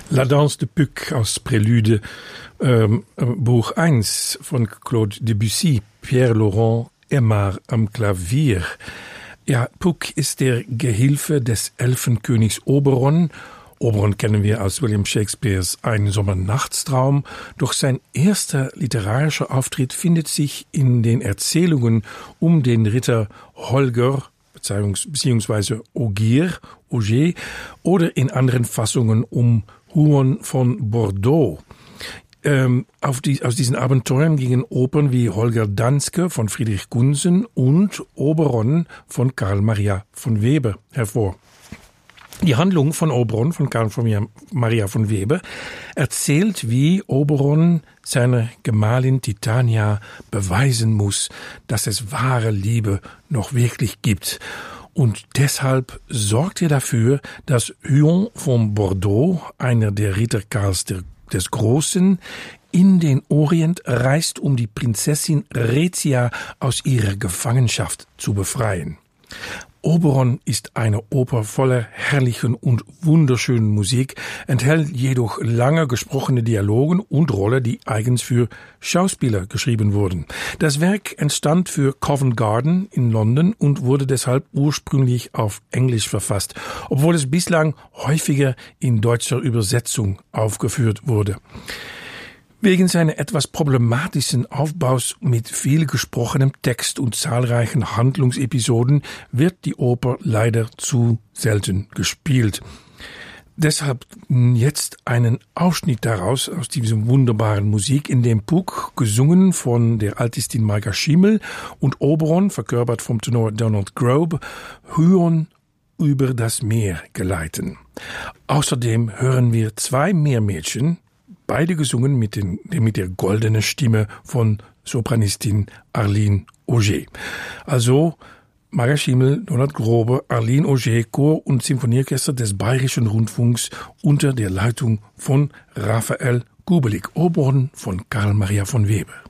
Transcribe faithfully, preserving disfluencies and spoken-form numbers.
La Danse de Puck aus Prälude, ähm, Buch eins von Claude Debussy, Pierre-Laurent Aimard am Klavier. Ja, Puck ist der Gehilfe des Elfenkönigs Oberon. Oberon kennen wir aus William Shakespeares Ein Sommernachtstraum, doch sein erster literarischer Auftritt findet sich in den Erzählungen um den Ritter Holger, beziehungsweise Ogier, Ogier, oder in anderen Fassungen um Huon von Bordeaux. Ähm, auf die, aus diesen Abenteuern gingen Opern wie Holger Danske von Friedrich Gunsen und Oberon von Karl Maria von Weber hervor. Die Handlung von Oberon, von Karl Maria von Weber, erzählt, wie Oberon seiner Gemahlin Titania beweisen muss, dass es wahre Liebe noch wirklich gibt. Und deshalb sorgt er dafür, dass Huon von Bordeaux, einer der Ritter Karls der, des Großen, in den Orient reist, um die Prinzessin Rezia aus ihrer Gefangenschaft zu befreien. Oberon ist eine Oper voller herrlichen und wunderschönen Musik, enthält jedoch lange gesprochene Dialogen und Rollen, die eigens für Schauspieler geschrieben wurden. Das Werk entstand für Covent Garden in London und wurde deshalb ursprünglich auf Englisch verfasst, obwohl es bislang häufiger in deutscher Übersetzung aufgeführt wurde. Wegen seiner etwas problematischen Aufbaus mit viel gesprochenem Text und zahlreichen Handlungsepisoden wird die Oper leider zu selten gespielt. Deshalb jetzt einen Ausschnitt daraus, aus dieser wunderbaren Musik, in dem Puck, gesungen von der Altistin Marga Schimmel, und Oberon, verkörpert vom Tenor Donald Grobe, Huon über das Meer geleiten. Außerdem hören wir zwei Meermädchen, beide gesungen mit, den, mit der goldenen Stimme von Sopranistin Arline Auger. Also Marga Schimmel, Donald Grobe, Arline Auger, Chor- und Symphonieorchester des Bayerischen Rundfunks unter der Leitung von Raphael Kubelik, Oberon von Karl Maria von Weber.